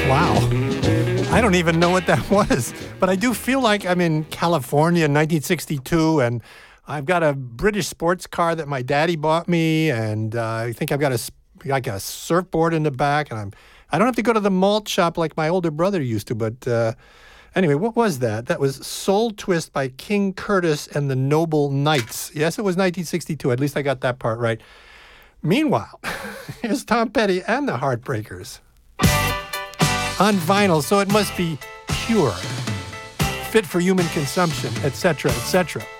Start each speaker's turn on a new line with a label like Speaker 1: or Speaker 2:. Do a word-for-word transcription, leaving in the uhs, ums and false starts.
Speaker 1: Wow. I don't even know what that was, but I do feel like I'm in California in nineteen sixty-two, and I've got a British sports car that my daddy bought me, and uh, I think I've got a, like a surfboard in the back, and I'm, I don't have to go to the malt shop like my older brother used to, but uh, anyway, what was that? That was Soul Twist by King Curtis and the Noble Knights. Yes, it was nineteen sixty-two. At least I got that part right. Meanwhile, here's Tom Petty and the Heartbreakers. On vinyl, so it must be pure, fit for human consumption, et cetera, et cetera.